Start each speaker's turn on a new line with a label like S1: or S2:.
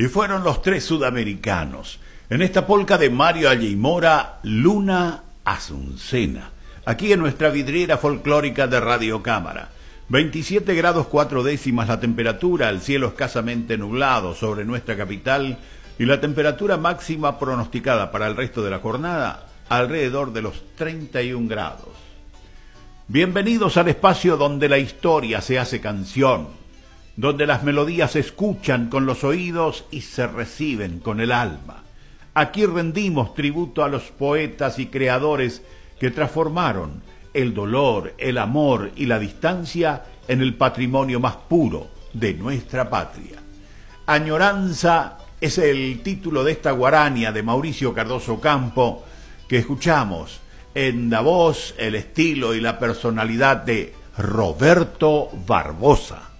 S1: Y fueron los tres sudamericanos. En esta polca de Mario Alleimora, Luna Asuncena. Aquí en nuestra vidriera folclórica de Radio Cámara. 27 grados 4 décimas la temperatura, el cielo escasamente nublado sobre nuestra capital y la temperatura máxima pronosticada para el resto de la jornada alrededor de los 31 grados. Bienvenidos al espacio donde la historia se hace canción, donde las melodías se escuchan con los oídos y se reciben con el alma. Aquí rendimos tributo a los poetas y creadores que transformaron el dolor, el amor y la distancia en el patrimonio más puro de nuestra patria. Añoranza es el título de esta guarania de Mauricio Cardoso Campo que escuchamos en la voz, el estilo y la personalidad de Roberto Barbosa.